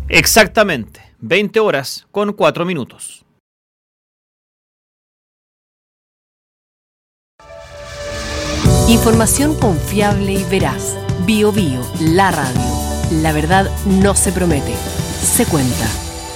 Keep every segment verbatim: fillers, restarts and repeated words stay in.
Exactamente, veinte horas con cuatro minutos. Información confiable y veraz. Bio Bio, la radio. La verdad no se promete, se cuenta.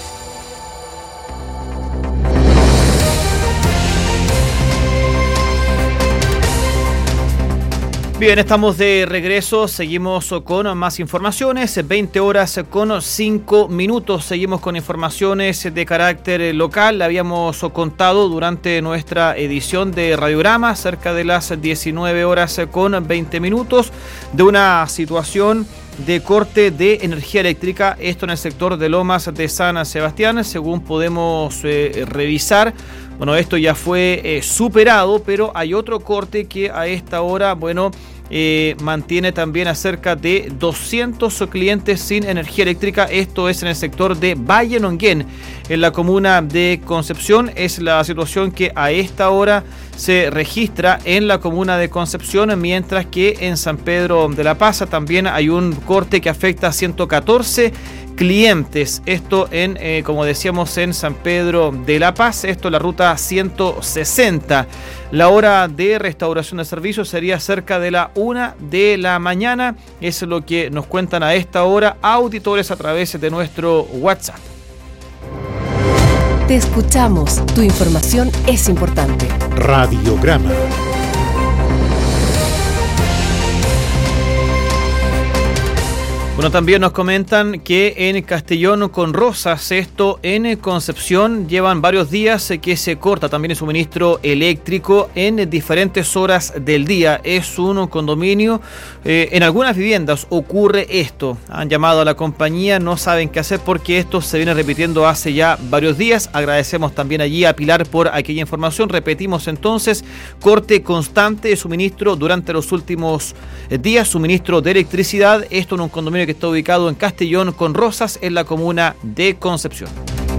Bien, estamos de regreso, seguimos con más informaciones, veinte horas con cinco minutos, seguimos con informaciones de carácter local. Le habíamos contado durante nuestra edición de Radiograma, cerca de las diecinueve horas con veinte minutos, de una situación de corte de energía eléctrica, esto en el sector de Lomas de San Sebastián, según podemos eh, revisar. Bueno, esto ya fue eh, superado, pero hay otro corte que a esta hora, bueno, eh, mantiene también a cerca de doscientos clientes sin energía eléctrica. Esto es en el sector de Valle Nonguén, en la comuna de Concepción. Es la situación que a esta hora se registra en la comuna de Concepción, mientras que en San Pedro de la Paz también hay un corte que afecta a ciento catorce clientes. Esto en, eh, como decíamos, en San Pedro de la Paz, esto es la ruta ciento sesenta. La hora de restauración de servicios sería cerca de la una de la mañana. Eso es lo que nos cuentan a esta hora auditores a través de nuestro WhatsApp. Te escuchamos, tu información es importante. Radiograma. Bueno, también nos comentan que en Castellón con Rosas, esto en Concepción, llevan varios días que se corta también el suministro eléctrico en diferentes horas del día. Es un condominio, eh, en algunas viviendas ocurre esto. Han llamado a la compañía, no saben qué hacer porque esto se viene repitiendo hace ya varios días. Agradecemos también allí a Pilar por aquella información. Repetimos entonces, corte constante de suministro durante los últimos días, suministro de electricidad, esto en un condominio que está ubicado en Castellón con Rosas, en la comuna de Concepción.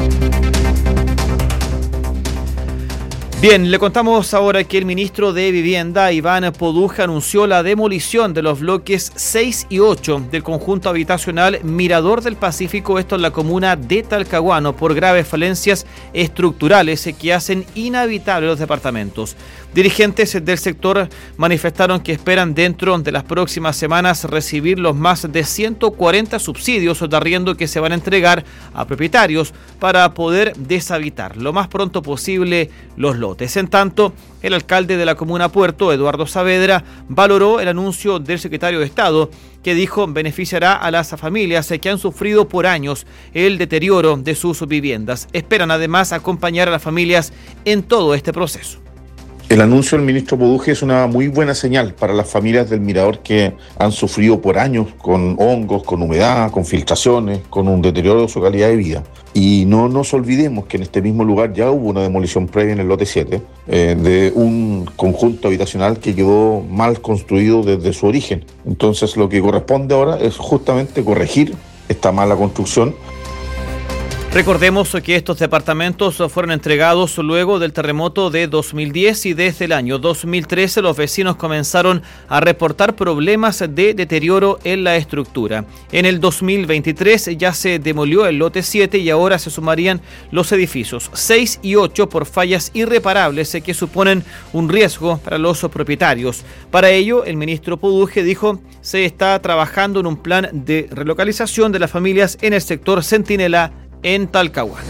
Bien, le contamos ahora que el ministro de Vivienda, Iván Poduja, anunció la demolición de los bloques seis y ocho del conjunto habitacional Mirador del Pacífico, esto en la comuna de Talcahuano, por graves falencias estructurales que hacen inhabitables los departamentos. Dirigentes del sector manifestaron que esperan dentro de las próximas semanas recibir los más de ciento cuarenta subsidios de arriendo que se van a entregar a propietarios para poder deshabitar lo más pronto posible los lotes. En tanto, el alcalde de la comuna Puerto, Eduardo Saavedra, valoró el anuncio del secretario de Estado, que dijo beneficiará a las familias que han sufrido por años el deterioro de sus viviendas. Esperan además acompañar a las familias en todo este proceso. El anuncio del ministro Poduje es una muy buena señal para las familias del Mirador que han sufrido por años con hongos, con humedad, con filtraciones, con un deterioro de su calidad de vida. Y no nos olvidemos que en este mismo lugar ya hubo una demolición previa en el lote siete eh, de un conjunto habitacional que quedó mal construido desde su origen. Entonces lo que corresponde ahora es justamente corregir esta mala construcción. Recordemos que estos departamentos fueron entregados luego del terremoto de dos mil diez y desde el año dos mil trece los vecinos comenzaron a reportar problemas de deterioro en la estructura. En el dos mil veintitrés ya se demolió el lote siete y ahora se sumarían los edificios seis y ocho por fallas irreparables que suponen un riesgo para los propietarios. Para ello, el ministro Poduje dijo se está trabajando en un plan de relocalización de las familias en el sector Centinela en Talcahuano.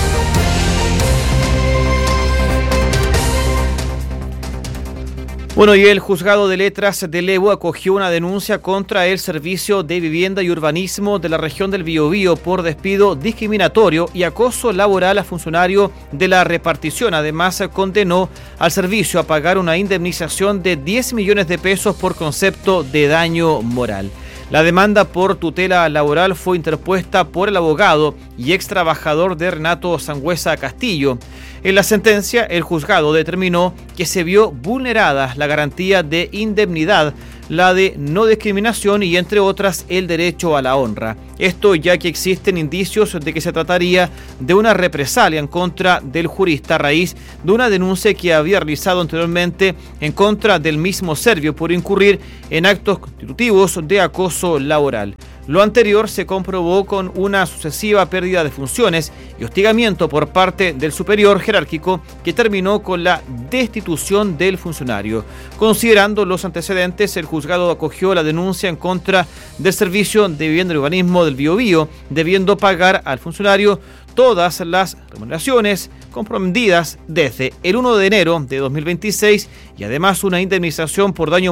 Bueno, y el juzgado de letras de Levo acogió una denuncia contra el Servicio de Vivienda y Urbanismo de la región del Biobío por despido discriminatorio y acoso laboral a funcionario de la repartición. Además, condenó al servicio a pagar una indemnización de diez millones de pesos por concepto de daño moral. La demanda por tutela laboral fue interpuesta por el abogado y ex trabajador de Renato Sangüesa Castillo. En la sentencia, el juzgado determinó que se vio vulnerada la garantía de indemnidad, la de no discriminación y, entre otras, el derecho a la honra. Esto ya que existen indicios de que se trataría de una represalia en contra del jurista a raíz de una denuncia que había realizado anteriormente en contra del mismo Servio por incurrir en actos constitutivos de acoso laboral. Lo anterior se comprobó con una sucesiva pérdida de funciones y hostigamiento por parte del superior jerárquico que terminó con la destitución del funcionario. Considerando los antecedentes, el juzgado acogió la denuncia en contra del Servicio de Vivienda y Urbanismo del Biobío, debiendo pagar al funcionario todas las remuneraciones comprendidas desde el primero de enero de dos mil veintiséis y además una indemnización por daño